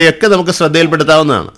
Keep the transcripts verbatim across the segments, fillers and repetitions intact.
ഒക്കെ നമുക്ക് ശ്രദ്ധയിൽപ്പെടുത്താവുന്നതാണ്.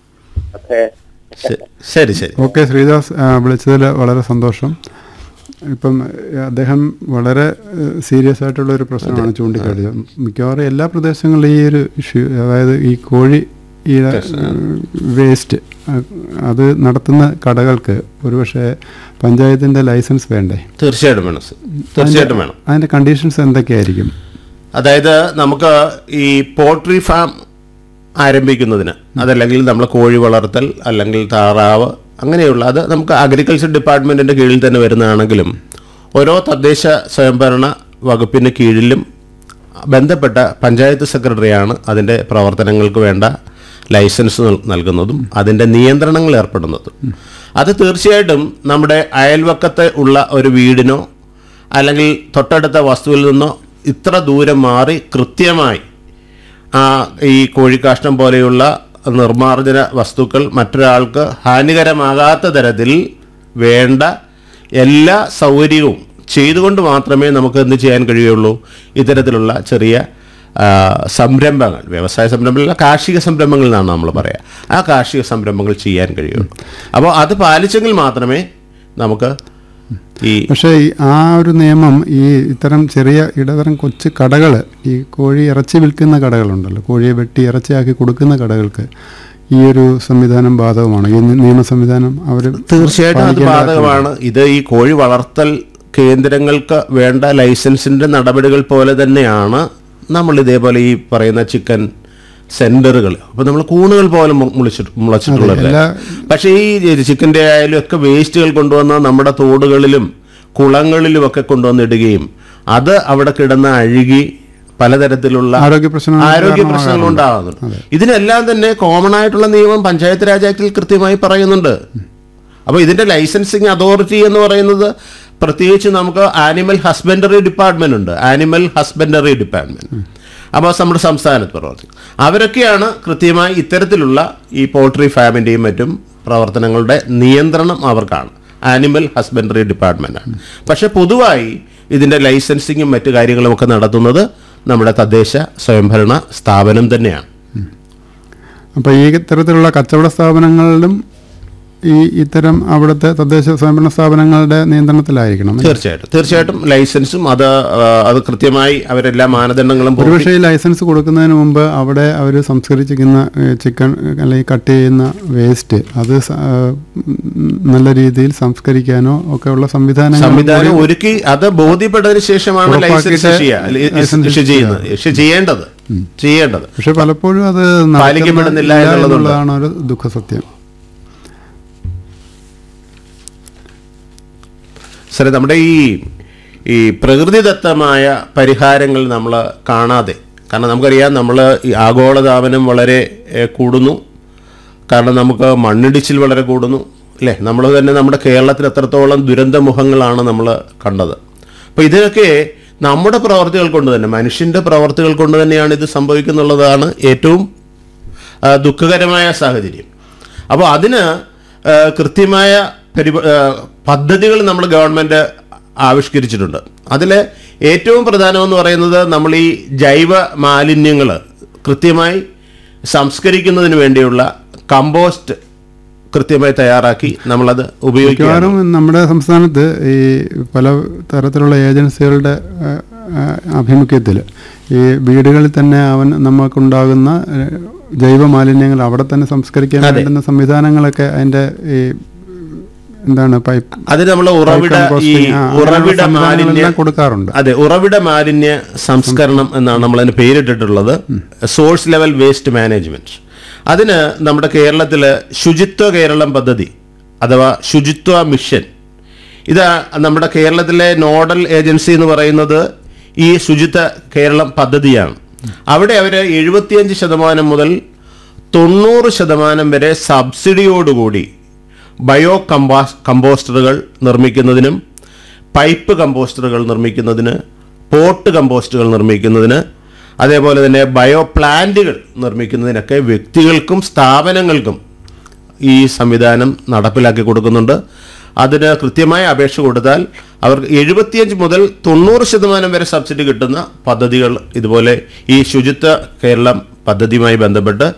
ശരി ശരി ഓക്കെ ശ്രീദാസ്, വിളിച്ചതിൽ വളരെ സന്തോഷം. ഇപ്പം അദ്ദേഹം വളരെ സീരിയസ് ആയിട്ടുള്ള ഒരു പ്രശ്നമാണ് ചൂണ്ടിക്കാട്ടിയത്. മിക്കവാറും എല്ലാ പ്രദേശങ്ങളിലും ഈ ഒരു ഇഷ്യൂ, അതായത് ഈ കോഴി ഈ വേസ്റ്റ് അത് നടത്തുന്ന കടകൾക്ക് ഒരുപക്ഷെ പഞ്ചായത്തിൻ്റെ ലൈസൻസ് വേണ്ടേ? തീർച്ചയായിട്ടും വേണം, തീർച്ചയായിട്ടും വേണം. അതിൻ്റെ കണ്ടീഷൻസ് എന്തൊക്കെയായിരിക്കും? അതായത് നമുക്ക് ഈ പോൾട്രി ഫാം ആരംഭിക്കുന്നതിന്, അതല്ലെങ്കിൽ നമ്മൾ കോഴി വളർത്തൽ അല്ലെങ്കിൽ താറാവ് അങ്ങനെയുള്ള, അത് നമുക്ക് അഗ്രികൾച്ചർ ഡിപ്പാർട്ട്മെൻറ്റിൻ്റെ കീഴിൽ തന്നെ വരുന്നതാണെങ്കിലും ഓരോ തദ്ദേശ സ്വയംഭരണ വകുപ്പിന് കീഴിലും ബന്ധപ്പെട്ട പഞ്ചായത്ത് സെക്രട്ടറിയാണ് അതിൻ്റെ പ്രവർത്തനങ്ങൾക്ക് വേണ്ട ലൈസൻസ് നൽകുന്നതും അതിൻ്റെ നിയന്ത്രണങ്ങൾ ഏർപ്പെടുന്നതും. അത് തീർച്ചയായിട്ടും നമ്മുടെ അയൽവക്കത്തെ ഉള്ള ഒരു വീടിനോ അല്ലെങ്കിൽ തൊട്ടടുത്ത വസ്തുവിൽ നിന്നോ ഇത്ര ദൂരം മാറി കൃത്യമായി ഈ കോഴിക്കാഷ്ടം പോലെയുള്ള നിർമ്മാർജ്ജന വസ്തുക്കൾ മറ്റൊരാൾക്ക് ഹാനികരമാകാത്ത തരത്തിൽ വേണ്ട എല്ലാ സൗകര്യവും ചെയ്തുകൊണ്ട് മാത്രമേ നമുക്ക് എന്ത് ചെയ്യാൻ കഴിയുള്ളൂ, ഇത്തരത്തിലുള്ള ചെറിയ സംരംഭങ്ങൾ, വ്യവസായ സംരംഭങ്ങൾ, കാർഷിക സംരംഭങ്ങൾ എന്നാണ് നമ്മൾ പറയുക, ആ കാർഷിക സംരംഭങ്ങൾ ചെയ്യാൻ കഴിയുള്ളൂ. അപ്പോൾ അത് പാലിച്ചെങ്കിൽ മാത്രമേ നമുക്ക് ഈ പക്ഷേ ആ ഒരു നിയമം ഈ ഇത്തരം ചെറിയ ഇടതരം കൊച്ചു കടകൾ, ഈ കോഴി ഇറച്ചി വിൽക്കുന്ന കടകളുണ്ടല്ലോ, കോഴിയെ വെട്ടി ഇറച്ചിയാക്കി കൊടുക്കുന്ന കടകൾക്ക് ഈ ഒരു സംവിധാനം ബാധകമാണ്, ഈ നിയമ സംവിധാനം അവർ തീർച്ചയായിട്ടും അത് ബാധകമാണ്. ഇത് ഈ കോഴി വളർത്തൽ കേന്ദ്രങ്ങൾക്ക് വേണ്ട ലൈസൻസിൻ്റെ നടപടികൾ പോലെ തന്നെയാണ് നമ്മൾ ഇതേപോലെ ഈ പറയുന്ന ചിക്കൻ സെന്ററുകൾ, അപ്പോൾ നമ്മൾ കൂണുകൾ പോലെ മുളിച്ചിട്ട് മുളച്ചിട്ടുള്ളത്. പക്ഷേ ഈ ചിക്കൻ്റെ ആയാലും ഒക്കെ വേസ്റ്റുകൾ കൊണ്ടുവന്ന് നമ്മുടെ തോടുകളിലും കുളങ്ങളിലും ഒക്കെ കൊണ്ടുവന്നിടുകയും അത് അവിടെ കിടന്ന് അഴുകി പലതരത്തിലുള്ള ആരോഗ്യ പ്രശ്നങ്ങൾ ആരോഗ്യ പ്രശ്നങ്ങൾ ഉണ്ടാകുന്നുണ്ട്. ഇതിനെല്ലാം തന്നെ കോമൺ ആയിട്ടുള്ള നിയമം പഞ്ചായത്ത് രാജ് ആക്ടിൽ കൃത്യമായി പറയുന്നുണ്ട്. അപ്പോൾ ഇതിൻ്റെ ലൈസൻസിങ് അതോറിറ്റി എന്ന് പറയുന്നത് പ്രത്യേകിച്ച് നമുക്ക് ആനിമൽ ഹസ്ബൻഡറി ഡിപ്പാർട്ട്മെന്റ് ഉണ്ട്, ആനിമൽ ഹസ്ബൻഡറി ഡിപ്പാർട്ട്മെന്റ്. അപ്പോൾ നമ്മുടെ സംസ്ഥാനത്ത് പ്രവർത്തിക്കും അവരൊക്കെയാണ് കൃത്യമായി ഇത്തരത്തിലുള്ള ഈ പോൾട്രി ഫാമിൻ്റെയും മറ്റും പ്രവർത്തനങ്ങളുടെ നിയന്ത്രണം അവർക്കാണ്, ആനിമൽ ഹസ്ബൻഡറി ഡിപ്പാർട്ട്മെൻറ്റാണ്. പക്ഷെ പൊതുവായി ഇതിൻ്റെ ലൈസൻസിങ്ങും മറ്റു കാര്യങ്ങളും ഒക്കെ നടത്തുന്നത് നമ്മുടെ തദ്ദേശ സ്വയംഭരണ സ്ഥാപനം തന്നെയാണ്. അപ്പോൾ ഈ ഇത്തരത്തിലുള്ള കച്ചവട സ്ഥാപനങ്ങളിലും ഈ ഇത്തരം അവിടുത്തെ തദ്ദേശ സ്വയംഭരണ സ്ഥാപനങ്ങളുടെ നിയന്ത്രണത്തിലായിരിക്കണം. തീർച്ചയായിട്ടും തീർച്ചയായിട്ടും ലൈസൻസും അത് അത് കൃത്യമായി അവരെല്ലാ മാനദണ്ഡങ്ങളും. ഒരുപക്ഷെ ഈ ലൈസൻസ് കൊടുക്കുന്നതിന് മുമ്പ് അവിടെ അവർ സംസ്കരിച്ചിരിക്കുന്ന ചിക്കൻ അല്ലെങ്കിൽ കട്ട് ചെയ്യുന്ന വേസ്റ്റ് അത് നല്ല രീതിയിൽ സംസ്കരിക്കാനോ ഒക്കെ ഉള്ള സംവിധാനം സംവിധാനം ഒരുക്കി അത് ബോധ്യപ്പെട്ടതിന് ശേഷമാണ് ലൈസൻസ് ചെയ്യേണ്ടത് ചെയ്യേണ്ടത് പക്ഷെ പലപ്പോഴും അത് പാലിക്കപ്പെടുന്നില്ല എന്നുള്ളതാണ് ഒരു ദുഃഖസത്യം. സാറേ, നമ്മുടെ ഈ ഈ പ്രകൃതിദത്തമായ പരിഹാരങ്ങൾ നമ്മൾ കാണാതെ, കാരണം നമുക്കറിയാം നമ്മൾ ഈ ആഗോളതാപനം വളരെ കൂടുന്നു, കാരണം നമുക്ക് മണ്ണിടിച്ചിൽ വളരെ കൂടുന്നു അല്ലേ. നമ്മൾ തന്നെ നമ്മുടെ കേരളത്തിൽ എത്രത്തോളം ദുരന്തമുഖങ്ങളാണ് നമ്മൾ കണ്ടത്. അപ്പോൾ ഇതിനൊക്കെ നമ്മുടെ പ്രവർത്തികൾ കൊണ്ട് തന്നെ, മനുഷ്യൻ്റെ പ്രവർത്തികൾ കൊണ്ട് തന്നെയാണ് ഇത് സംഭവിക്കുന്നുള്ളതാണ് ഏറ്റവും ദുഃഖകരമായ സാഹചര്യം. അപ്പോൾ അതിന് കൃത്യമായ പരി പദ്ധതികൾ നമ്മൾ ഗവൺമെൻറ് ആവിഷ്കരിച്ചിട്ടുണ്ട്. അതിൽ ഏറ്റവും പ്രധാനമെന്ന് പറയുന്നത് നമ്മൾ ഈ ജൈവ മാലിന്യങ്ങൾ കൃത്യമായി സംസ്കരിക്കുന്നതിന് വേണ്ടിയുള്ള കമ്പോസ്റ്റ് കൃത്യമായി തയ്യാറാക്കി നമ്മളത് ഉപയോഗിക്കാറും. നമ്മുടെ സംസ്ഥാനത്ത് ഈ പല തരത്തിലുള്ള ഏജൻസികളുടെ ആഭിമുഖ്യത്തിൽ ഈ വീടുകളിൽ തന്നെ അവൻ നമുക്കുണ്ടാകുന്ന ജൈവ മാലിന്യങ്ങൾ അവിടെ തന്നെ സംസ്കരിക്കാൻ വേണ്ടുന്ന സംവിധാനങ്ങളൊക്കെ അതിൻ്റെ ഈ എന്താണ് പൈപ്പ് അത് നമ്മൾ ഉറവിട ഈ ഉറവിട മാലിന്യം കൊടുക്കാറുണ്ട്. അതെ, ഉറവിട മാലിന്യ സംസ്കരണം എന്നാണ് നമ്മൾ അതിന് പേരിട്ടിട്ടുള്ളത്, സോഴ്സ് ലെവൽ വേസ്റ്റ് മാനേജ്മെന്റ്. അതിന് നമ്മുടെ കേരളത്തിൽ ശുചിത്വ കേരളം പദ്ധതി അഥവാ ശുചിത്വ മിഷൻ, ഇത് നമ്മുടെ കേരളത്തിലെ നോഡൽ ഏജൻസി എന്ന് പറയുന്നത് ഈ ശുചിത്വ കേരളം പദ്ധതിയാണ്. അവിടെ അവർ എഴുപത്തിയഞ്ച് ശതമാനം മുതൽ തൊണ്ണൂറ് ശതമാനം വരെ സബ്സിഡിയോടുകൂടി ബയോ കമ്പാസ് കമ്പോസ്റ്ററുകൾ നിർമ്മിക്കുന്നതിനും പൈപ്പ് കമ്പോസ്റ്ററുകൾ നിർമ്മിക്കുന്നതിന് പോട്ട് കമ്പോസ്റ്റുകൾ നിർമ്മിക്കുന്നതിന് അതേപോലെ തന്നെ ബയോ പ്ലാന്റുകൾ നിർമ്മിക്കുന്നതിനൊക്കെ വ്യക്തികൾക്കും സ്ഥാപനങ്ങൾക്കും ഈ സംവിധാനം നടപ്പിലാക്കി കൊടുക്കുന്നുണ്ട്. അതിന് കൃത്യമായ അപേക്ഷ കൊടുത്താൽ അവർക്ക് എഴുപത്തിയഞ്ച് മുതൽ തൊണ്ണൂറ് ശതമാനം വരെ സബ്സിഡി കിട്ടുന്ന പദ്ധതികൾ ഇതുപോലെ ഈ ശുചിത്വ കേരളം പദ്ധതിയുമായി ബന്ധപ്പെട്ട്